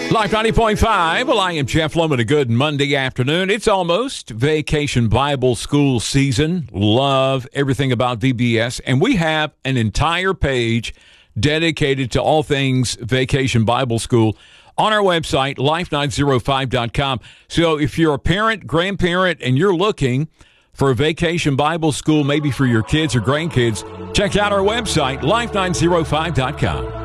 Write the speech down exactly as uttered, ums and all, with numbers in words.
Life ninety point five. Well, I am Jeff Loman. A good Monday afternoon. It's almost Vacation Bible School season. Love everything about V B S. And we have an entire page dedicated to all things Vacation Bible School on our website, life nine oh five dot com. So if you're a parent, grandparent, and you're looking for a Vacation Bible School, maybe for your kids or grandkids, check out our website, life nine oh five dot com.